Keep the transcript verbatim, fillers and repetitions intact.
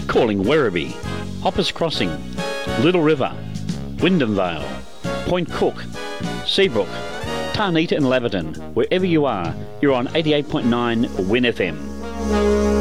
Calling Werribee, Hoppers Crossing, Little River, Wyndham Vale, Point Cook, Seabrook, Tarnita and Laverton. Wherever you are, you're on eighty-eight point nine Win F M.